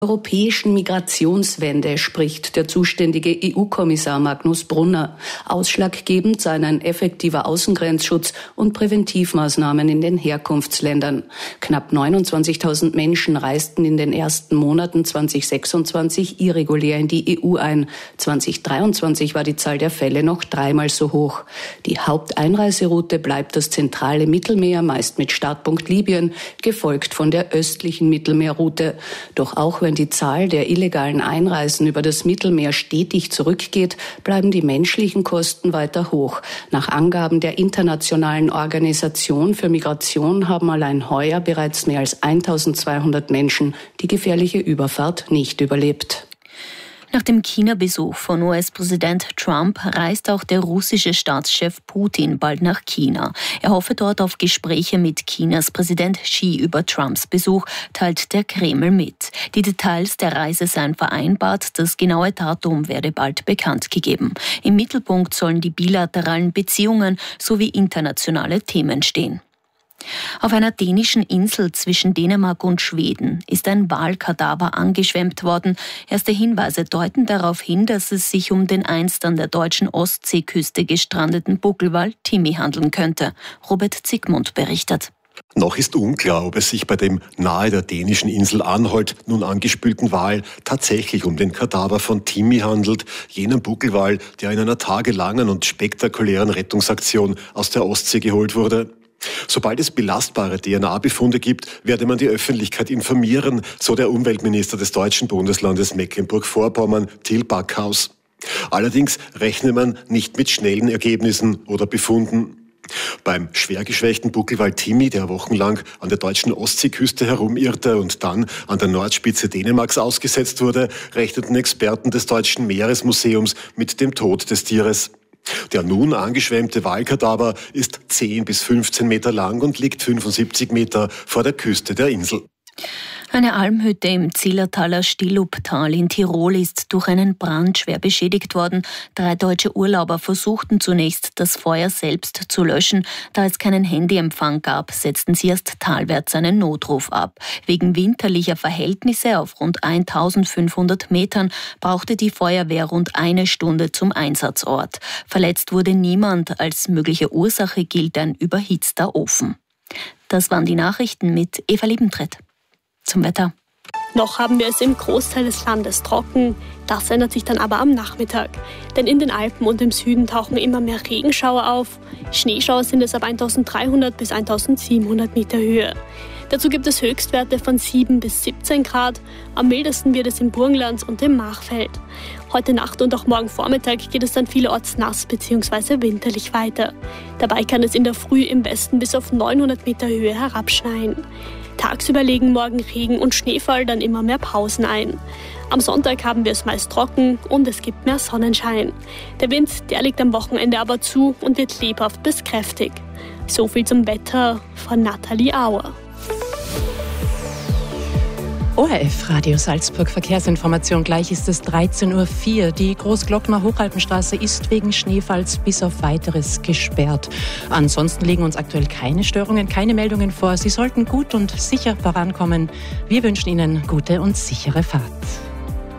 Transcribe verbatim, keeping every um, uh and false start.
Europäischen Migrationswende spricht der zuständige E U-Kommissar Magnus Brunner. Ausschlaggebend seien ein effektiver Außengrenzschutz und Präventivmaßnahmen in den Herkunftsländern. Knapp neunundzwanzigtausend Menschen reisten in den ersten Monaten zweitausendsechsundzwanzig irregulär in die E U ein. zweitausenddreiundzwanzig war die Zahl der Fälle noch dreimal so hoch. Die Haupteinreiseroute bleibt das zentrale Mittelmeer, meist mit Startpunkt Libyen, gefolgt von der östlichen Mittelmeerroute. Doch auch wenn die Zahl der illegalen Einreisen über das Mittelmeer stetig zurückgeht, bleiben die menschlichen Kosten weiter hoch. Nach Angaben der Internationalen Organisation für Migration haben allein heuer bereits mehr als eintausendzweihundert Menschen die gefährliche Überfahrt nicht überlebt. Nach dem China-Besuch von U S-Präsident Trump reist auch der russische Staatschef Putin bald nach China. Er hoffe dort auf Gespräche mit Chinas Präsident Xi über Trumps Besuch, teilt der Kreml mit. Die Details der Reise seien vereinbart, das genaue Datum werde bald bekannt gegeben. Im Mittelpunkt sollen die bilateralen Beziehungen sowie internationale Themen stehen. Auf einer dänischen Insel zwischen Dänemark und Schweden ist ein Walkadaver angeschwemmt worden. Erste Hinweise deuten darauf hin, dass es sich um den einst an der deutschen Ostseeküste gestrandeten Buckelwal Timmy handeln könnte. Robert Zygmunt berichtet. Noch ist unklar, ob es sich bei dem nahe der dänischen Insel Anholt nun angespülten Wal tatsächlich um den Kadaver von Timmy handelt, jenem Buckelwal, der in einer tagelangen und spektakulären Rettungsaktion aus der Ostsee geholt wurde. Sobald es belastbare D N A-Befunde gibt, werde man die Öffentlichkeit informieren, so der Umweltminister des deutschen Bundeslandes Mecklenburg-Vorpommern, Till Backhaus. Allerdings rechne man nicht mit schnellen Ergebnissen oder Befunden. Beim schwer geschwächten Buckelwal Timmy, der wochenlang an der deutschen Ostseeküste herumirrte und dann an der Nordspitze Dänemarks ausgesetzt wurde, rechneten Experten des Deutschen Meeresmuseums mit dem Tod des Tieres. Der nun angeschwemmte Walkadaver ist zehn bis fünfzehn Meter lang und liegt fünfundsiebzig Meter vor der Küste der Insel. Eine Almhütte im Zillertaler Stilluptal in Tirol ist durch einen Brand schwer beschädigt worden. Drei deutsche Urlauber versuchten zunächst, das Feuer selbst zu löschen. Da es keinen Handyempfang gab, setzten sie erst talwärts einen Notruf ab. Wegen winterlicher Verhältnisse auf rund eintausendfünfhundert Metern brauchte die Feuerwehr rund eine Stunde zum Einsatzort. Verletzt wurde niemand. Als mögliche Ursache gilt ein überhitzter Ofen. Das waren die Nachrichten mit Eva Liebentritt. Zum Wetter. Noch haben wir es im Großteil des Landes trocken. Das ändert sich dann aber am Nachmittag. Denn in den Alpen und im Süden tauchen immer mehr Regenschauer auf. Schneeschauer sind es ab eintausenddreihundert bis eintausendsiebenhundert Meter Höhe. Dazu gibt es Höchstwerte von sieben bis siebzehn Grad. Am mildesten wird es im Burgenland und im Machfeld. Heute Nacht und auch morgen Vormittag geht es dann vielerorts nass bzw. winterlich weiter. Dabei kann es in der Früh im Westen bis auf neunhundert Meter Höhe herabschneien. Tagsüber legen morgen Regen und Schneefall dann immer mehr Pausen ein. Am Sonntag haben wir es meist trocken und es gibt mehr Sonnenschein. Der Wind, der liegt am Wochenende aber zu und wird lebhaft bis kräftig. So viel zum Wetter von Nathalie Auer. O R F Radio Salzburg Verkehrsinformation. Gleich ist es dreizehn Uhr vier. Die Großglockner Hochalpenstraße ist wegen Schneefalls bis auf Weiteres gesperrt. Ansonsten liegen uns aktuell keine Störungen, keine Meldungen vor. Sie sollten gut und sicher vorankommen. Wir wünschen Ihnen gute und sichere Fahrt.